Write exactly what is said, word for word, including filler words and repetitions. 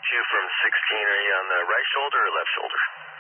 two from sixteen, are you on the right shoulder or left shoulder?